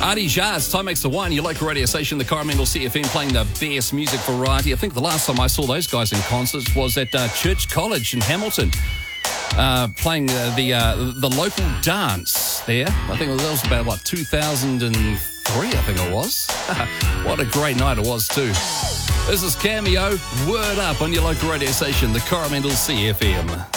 Artie Jazz, Time Makes the Wine, your local radio station, the Coromandel CFM, playing the best music variety. I think the last time I saw those guys in concert was at Church College in Hamilton, playing the local dance there. I think that was about, 2003, I think it was. What a great night it was, too. This is Cameo, Word Up on your local radio station, the Coromandel CFM.